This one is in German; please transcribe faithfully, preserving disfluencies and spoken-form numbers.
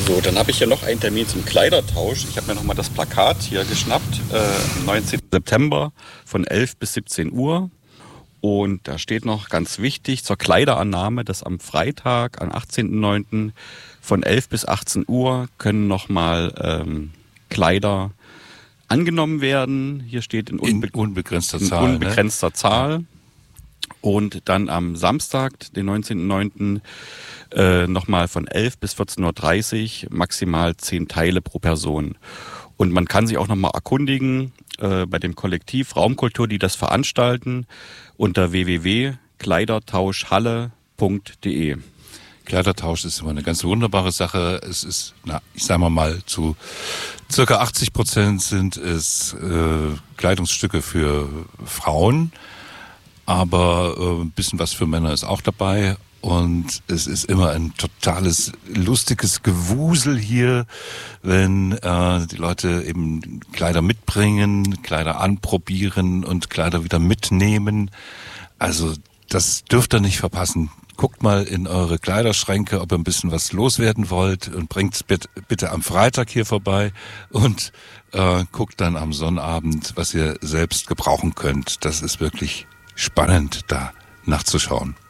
So, dann habe ich hier noch einen Termin zum Kleidertausch. Ich habe mir nochmal das Plakat hier geschnappt. Äh, am neunzehnten September von elf bis siebzehn Uhr. Und da steht noch ganz wichtig, zur Kleiderannahme, dass am Freitag, am achtzehnten neunten von elf bis achtzehn Uhr können nochmal ähm, Kleider angenommen werden. Hier steht in, unbe- in unbegrenzter in Zahl. unbegrenzter ne? Zahl. Und dann am Samstag, den neunzehnten neunten Äh, nochmal von elf bis vierzehn Uhr dreißig, maximal zehn Teile pro Person. Und man kann sich auch nochmal erkundigen äh, bei dem Kollektiv Raumkultur, die das veranstalten, unter w w w punkt kleidertauschhalle punkt d e. Kleidertausch ist immer eine ganz wunderbare Sache. Es ist, na, ich sage mal mal, zu circa achtzig Prozent sind es äh, Kleidungsstücke für Frauen, aber äh, ein bisschen was für Männer ist auch dabei. Und es ist immer ein totales, lustiges Gewusel hier, wenn äh, die Leute eben Kleider mitbringen, Kleider anprobieren und Kleider wieder mitnehmen. Also das dürft ihr nicht verpassen. Guckt mal in eure Kleiderschränke, ob ihr ein bisschen was loswerden wollt und bringt's bitte, bitte am Freitag hier vorbei und äh, guckt dann am Sonnabend, was ihr selbst gebrauchen könnt. Das ist wirklich spannend, da nachzuschauen.